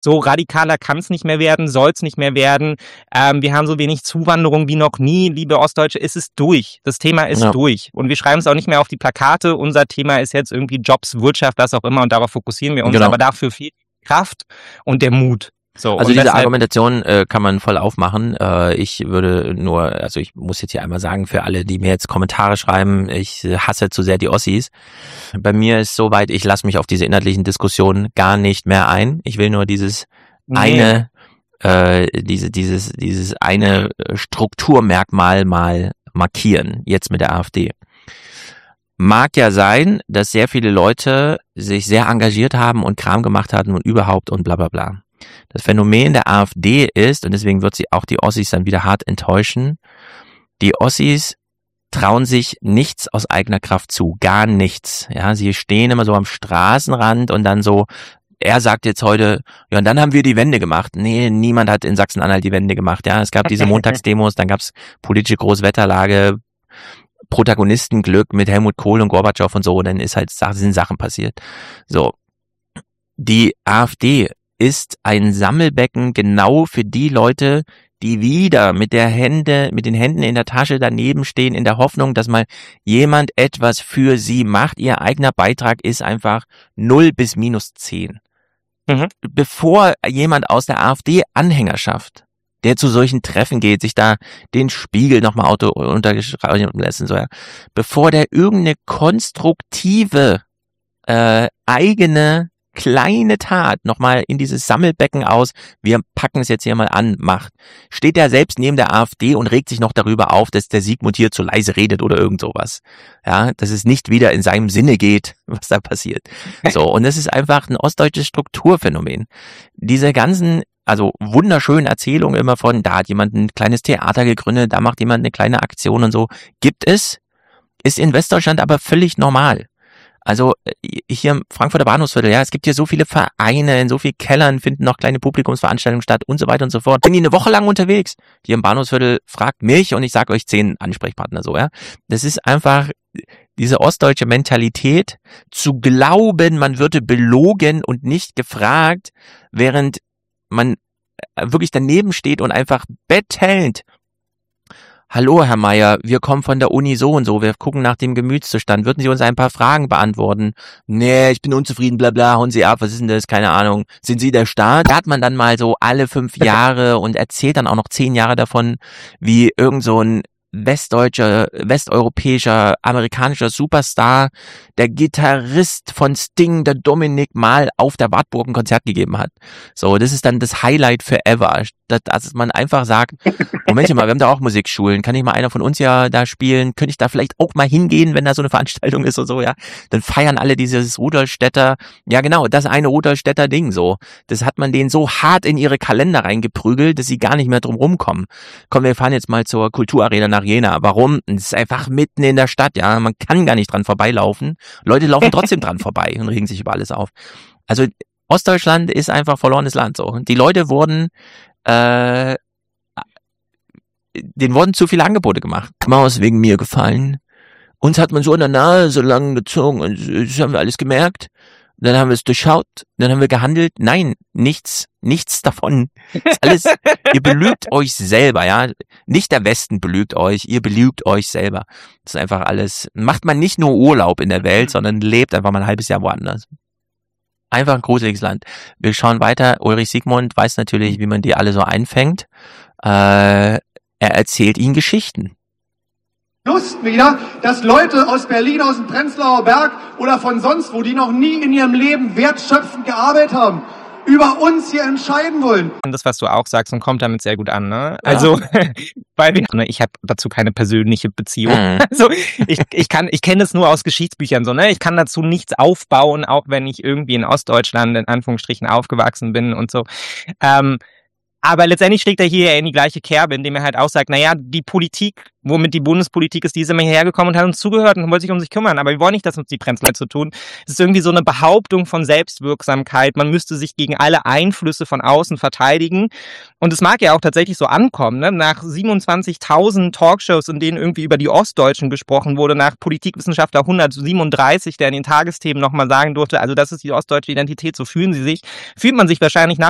so radikaler kann es nicht mehr werden, soll es nicht mehr werden. Wir haben so wenig Zuwanderung wie noch nie, liebe Ostdeutsche, es ist durch. Das Thema ist durch. Und wir schreiben es auch nicht mehr auf die Plakate. Unser Thema ist jetzt irgendwie Jobs, Wirtschaft, was auch immer, und darauf fokussieren wir uns. Aber dafür fehlt die Kraft und der Mut. So, also diese Argumentation kann man voll aufmachen. Ich muss jetzt hier einmal sagen, für alle, die mir jetzt Kommentare schreiben, ich hasse zu sehr die Ossis. Bei mir ist soweit, ich lasse mich auf diese inhaltlichen Diskussionen gar nicht mehr ein. Ich will nur dieses eine Strukturmerkmal mal markieren, jetzt mit der AfD. Mag ja sein, dass sehr viele Leute sich sehr engagiert haben und Kram gemacht hatten und überhaupt und bla bla bla. Das Phänomen der AfD ist, und deswegen wird sie auch die Ossis dann wieder hart enttäuschen, die Ossis trauen sich nichts aus eigener Kraft zu, gar nichts. Ja, sie stehen immer so am Straßenrand und dann so, er sagt jetzt heute, ja, und dann haben wir die Wende gemacht. Nee, niemand hat in Sachsen-Anhalt die Wende gemacht. Ja, es gab diese Montagsdemos, dann gab's politische Großwetterlage, Protagonistenglück mit Helmut Kohl und Gorbatschow und so, dann sind Sachen passiert. So. Die AfD ist ein Sammelbecken genau für die Leute, die wieder mit den Händen in der Tasche daneben stehen, in der Hoffnung, dass mal jemand etwas für sie macht. Ihr eigener Beitrag ist einfach 0 bis -10. Bevor jemand aus der AfD-Anhängerschaft, der zu solchen Treffen geht, sich da den Spiegel nochmal unterschreiben lässt und so, ja, bevor der irgendeine konstruktive, eigene kleine Tat nochmal in dieses Sammelbecken aus, wir packen es jetzt hier mal an, macht, steht er selbst neben der AfD und regt sich noch darüber auf, dass der Sigmund hier zu leise redet oder irgend sowas. Ja, dass es nicht wieder in seinem Sinne geht, was da passiert. So, und das ist einfach ein ostdeutsches Strukturphänomen. Diese ganzen, also wunderschönen Erzählungen immer von, da hat jemand ein kleines Theater gegründet, da macht jemand eine kleine Aktion und so, gibt es, ist in Westdeutschland aber völlig normal. Also hier im Frankfurter Bahnhofsviertel, ja, es gibt hier so viele Vereine, in so vielen Kellern finden noch kleine Publikumsveranstaltungen statt und so weiter und so fort. Bin die eine Woche lang unterwegs. Hier im Bahnhofsviertel, fragt mich und ich sag euch 10 Ansprechpartner so, ja. Das ist einfach diese ostdeutsche Mentalität, zu glauben, man würde belogen und nicht gefragt, während man wirklich daneben steht und einfach bettelnd: Hallo, Herr Meier, wir kommen von der Uni so und so, wir gucken nach dem Gemütszustand. Würden Sie uns ein paar Fragen beantworten? Nee, ich bin unzufrieden, bla bla, hauen Sie ab, was ist denn das? Keine Ahnung. Sind Sie der Staat? Da hat man dann mal so alle 5 Jahre und erzählt dann auch noch 10 Jahre davon, wie irgend so ein westeuropäischer, amerikanischer Superstar, der Gitarrist von Sting, der Dominik, mal auf der Wartburg ein Konzert gegeben hat. So, das ist dann das Highlight forever. Dass man einfach sagt, Moment mal, wir haben da auch Musikschulen, kann nicht mal einer von uns ja da spielen, könnte ich da vielleicht auch mal hingehen, wenn da so eine Veranstaltung ist und so, ja. Dann feiern alle dieses Rudolstädter, ja genau, das eine Rudolstädter Ding so. Das hat man denen so hart in ihre Kalender reingeprügelt, dass sie gar nicht mehr drum rumkommen. Komm, wir fahren jetzt mal zur Kulturarena nach Jena. Warum? Das ist einfach mitten in der Stadt, ja. Man kann gar nicht dran vorbeilaufen. Leute laufen trotzdem dran vorbei und regen sich über alles auf. Also Ostdeutschland ist einfach verlorenes Land so. Die Leute wurden denen wurden zu viele Angebote gemacht. Maus wegen mir gefallen. Uns hat man so in der Nase lang gezogen und das haben wir alles gemerkt. Dann haben wir es durchschaut, dann haben wir gehandelt. Nein, nichts davon. Das ist alles, ihr belügt euch selber, ja. Nicht der Westen belügt euch, ihr belügt euch selber. Das ist einfach alles, macht man nicht nur Urlaub in der Welt, sondern lebt einfach mal ein halbes Jahr woanders. Einfach ein gruseliges Land. Wir schauen weiter. Ulrich Siegmund weiß natürlich, wie man die alle so einfängt. Er erzählt ihnen Geschichten. Lust wieder, dass Leute aus Berlin, aus dem Prenzlauer Berg oder von sonst wo, die noch nie in ihrem Leben wertschöpfend gearbeitet haben, über uns hier entscheiden wollen. Das, was du auch sagst, und kommt damit sehr gut an, ne? Also, weil ich habe dazu keine persönliche Beziehung. Also, ich kenne es nur aus Geschichtsbüchern so, ne? Ich kann dazu nichts aufbauen, auch wenn ich irgendwie in Ostdeutschland in Anführungsstrichen aufgewachsen bin und so. Aber letztendlich schlägt er hier in die gleiche Kerbe, indem er halt auch sagt, naja, die Politik, womit die Bundespolitik ist, die ist immer hierher gekommen und hat uns zugehört und wollte sich um sich kümmern. Aber wir wollen nicht, dass uns die Prenzler zu tun. Es ist irgendwie so eine Behauptung von Selbstwirksamkeit. Man müsste sich gegen alle Einflüsse von außen verteidigen. Und es mag ja auch tatsächlich so ankommen, ne? Nach 27.000 Talkshows, in denen irgendwie über die Ostdeutschen gesprochen wurde, nach Politikwissenschaftler 137, der in den Tagesthemen nochmal sagen durfte, also das ist die ostdeutsche Identität, so fühlt man sich wahrscheinlich nach